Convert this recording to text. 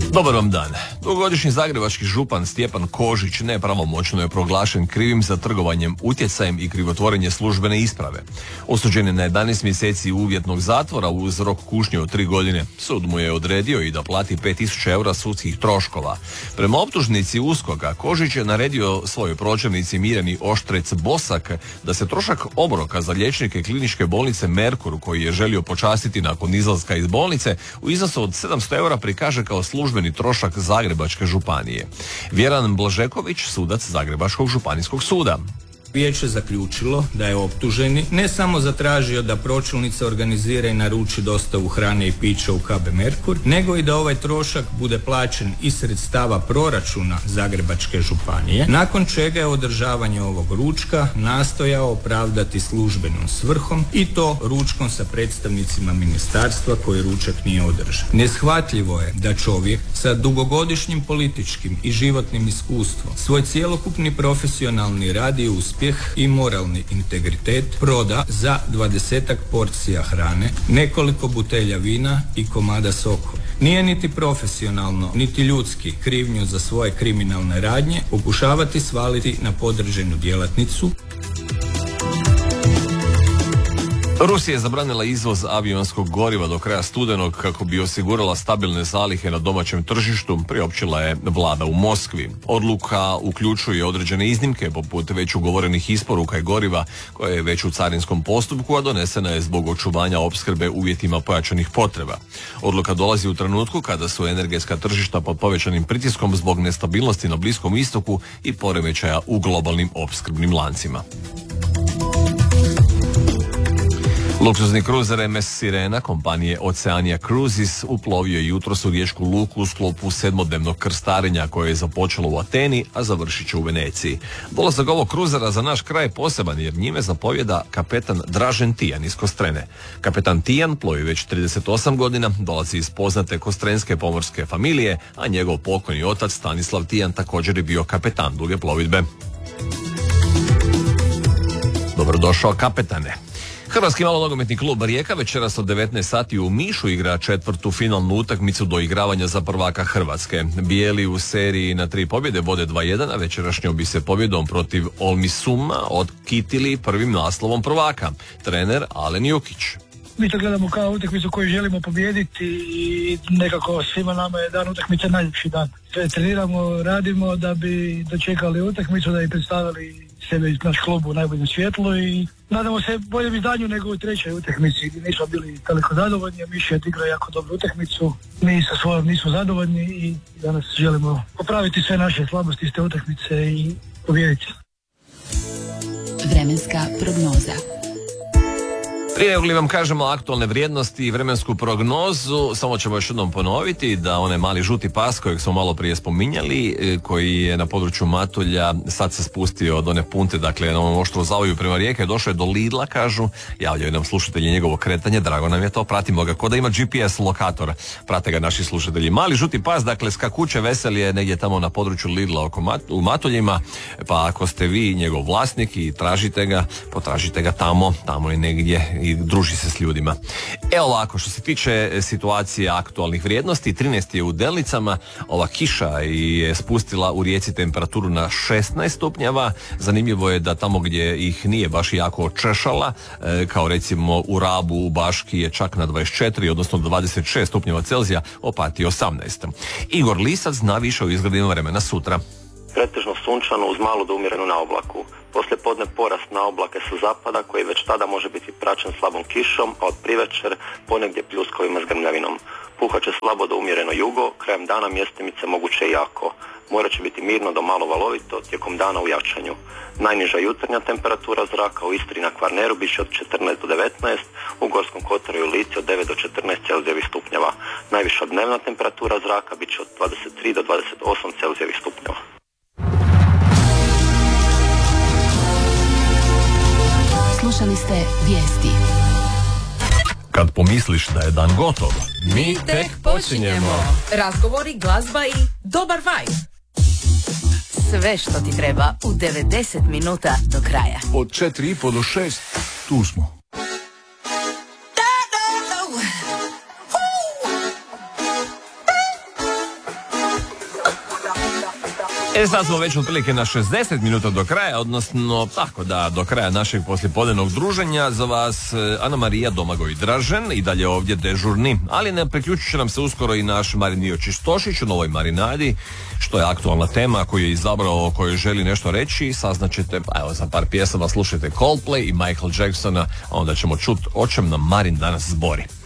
Dobar vam dan. Dugogodišnji zagrebački župan Stjepan Kožić nepravomoćno je proglašen krivim za trgovanjem utjecajem i krivotvorenje službene isprave. Osuđen je na 11 mjeseci uvjetnog zatvora uz rok kušnje od 3 godine. Sud mu je odredio i da plati 5.000 eura sudskih troškova. Prema optužnici USKOK-a, Kožić je naredio svojoj pročelnici Mirjani Oštrec-Bosak da se trošak obroka za liječnike kliničke bolnice Merkur, koji je želio počastiti nakon izlaska iz bolnice, u iznosu od 700 eura prikaže kao službeni trošak Zagrebačke županije. Vjeran Blažeković, sudac Zagrebačkog županijskog suda. Vijeće zaključilo da je optuženi ne samo zatražio da pročelnica organizira i naruči dostavu hrane i pića u KB Merkur, nego i da ovaj trošak bude plaćen iz sredstava proračuna Zagrebačke županije, nakon čega je održavanje ovog ručka nastojao opravdati službenom svrhom i to ručkom sa predstavnicima ministarstva koji ručak nije održan. Neshvatljivo je da čovjek sa dugogodišnjim političkim i životnim iskustvom svoj cjelokupni profesionalni rad i uspjeh i moralni integritet proda za 20-ak porcija hrane, nekoliko butelja vina i komada sokova. Nije niti profesionalno, niti ljudski krivnju za svoje kriminalne radnje pokušavati svaliti na podređenu djelatnicu. Rusija je zabranila izvoz avionskog goriva do kraja studenog kako bi osigurala stabilne zalihe na domaćem tržištu, priopćila je vlada u Moskvi. Odluka uključuje određene iznimke poput već ugovorenih isporuka i goriva koje je već u carinskom postupku, a donesena je zbog očuvanja opskrbe uvjetima pojačanih potreba. Odluka dolazi u trenutku kada su energetska tržišta pod povećanim pritiskom zbog nestabilnosti na Bliskom istoku i poremećaja u globalnim opskrbnim lancima. Luksuzni kruzer MS Sirena kompanije Oceania Cruises uplovio je jutros u riječku luku u sklopu 7-dnevnog krstarenja koje je započelo u Ateni, a završit će u Veneciji. Dolazak ovog kruzera za naš kraj je poseban jer njime zapovjeda kapetan Dražen Tijan iz Kostrene. Kapetan Tijan plovi već 38 godina, dolazi iz poznate kostrenske pomorske familije, a njegov pokojni otac Stanislav Tijan također je bio kapetan duge plovidbe. Dobrodošao kapetane. Hrvatski malonogometni klub Rijeka večeras od 19 sati u Mišu igra četvrtu finalnu utakmicu do igravanja za prvaka Hrvatske. Bijeli u seriji na 3 pobjede vode 2-1, a večerašnjom bi se pobjedom protiv Olmisuma otkitili prvim naslovom prvaka. Trener Alen Jukić. Mi to gledamo kao utakmicu koju želimo pobijediti i nekako svima nama je dan utakmice najljepši dan. Sve treniramo, radimo da bi dočekali utakmicu, da bi predstavili sebe i naš klub u najboljem svjetlu i nadamo se boljem izdanju nego u trećoj utakmici gdje nismo bili toliko zadovoljni, a Miš je odigrao jako dobru utakmicu. Mi sa svojom nismo zadovoljni i danas želimo popraviti sve naše slabosti iz te utakmice i pobijediti. Vremenska prognoza. Prije li vam kažemo aktualne vrijednosti i vremensku prognozu, samo ćemo još jednom ponoviti da onaj mali žuti pas kojeg smo malo prije spominjali, koji je na području Matulja sad se spustio od one punte, dakle na ovom oštru zavoju prema Rijeke, došao je do Lidla, kažu, javljaju nam slušatelji njegovo kretanje, drago nam je to, pratimo ga, ko da ima GPS lokator, prate ga naši slušatelji. Mali žuti pas, dakle skakuće veselje negdje tamo na području Lidla u Matuljima, pa ako ste vi njegov vlasnik i tražite ga, potražite ga tamo je negdje i druži se s ljudima. Evo ovako, što se tiče situacije aktualnih vrijednosti, 13 je u Delnicama, ova kiša je spustila u Rijeci temperaturu na 16 stupnjeva, zanimljivo je da tamo gdje ih nije baš jako očešala, kao recimo u Rabu, u Baški je čak na 24, odnosno 26 stupnjeva Celzija, Opatiji 18. Igor Lisac zna više o izgledima vremena sutra. Pretežno sunčano uz malu do umjerenu na oblaku. Poslije podne porast na oblake sa zapada koji već tada može biti praćen slabom kišom, a od privečer ponegdje pljuskovima s grmljavinom. Puhaće slabo do umjereno jugo, krajem dana mjestimice moguće jako. More će biti mirno do malo valovito, tijekom dana u jačanju. Najniža jutarnja temperatura zraka u Istri na Kvarneru bit će od 14 do 19, u Gorskom kotaru i Lici od 9 do 14 Celzijevih stupnjeva. Najviša dnevna temperatura zraka bit će od 23 do 28 Celzijevih stupnjeva. Slušali ste vijesti. Kad pomisliš da je dan gotov, mi tek počinjemo. Razgovori, glazba i dobar vibe. Sve što ti treba u 90 minuta do kraja. Od 4:30 do 6 tu smo. Sad smo već otprilike na 60 minuta do kraja, odnosno tako da do kraja našeg poslijepodnevnog druženja. Za vas Ana Marija, Domagoj Dražen i dalje ovdje dežurni, ali ne priključit će nam se uskoro i naš Marin Čistošić u Novoj Marinadi, što je aktualna tema koju je izabrao, o kojoj želi nešto reći. Saznaćete, evo za par pjesama slušajte Coldplay i Michael Jacksona, a onda ćemo čuti o čem nam Marin danas zbori.